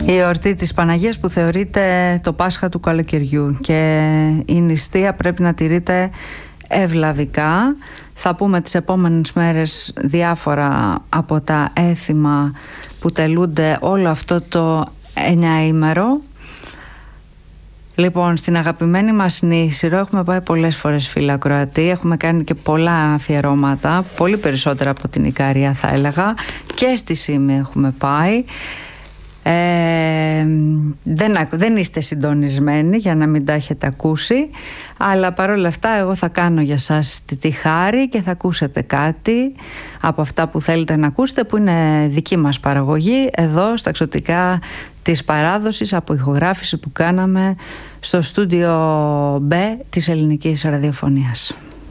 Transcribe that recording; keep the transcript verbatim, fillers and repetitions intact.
Η εορτή της Παναγίας που θεωρείται το Πάσχα του καλοκαιριού και η νηστεία πρέπει να τηρείται ευλαβικά. Θα πούμε τις επόμενες μέρες διάφορα από τα έθιμα που τελούνται όλο αυτό το εννιαήμερο. Λοιπόν, στην αγαπημένη μας Νήσυρο έχουμε πάει πολλές φορές, φίλα Κροατή. Έχουμε κάνει και πολλά αφιερώματα, πολύ περισσότερα από την Ικαρία θα έλεγα. Και στη Σύμη έχουμε πάει. Ε, δεν, δεν είστε συντονισμένοι για να μην τα έχετε ακούσει, αλλά παρόλα αυτά εγώ θα κάνω για σας τη, τη χάρη και θα ακούσετε κάτι από αυτά που θέλετε να ακούσετε, που είναι δική μας παραγωγή εδώ στα Εξωτικά της Παράδοσης, από ηχογράφηση που κάναμε στο στούντιο B της Ελληνικής Ραδιοφωνίας.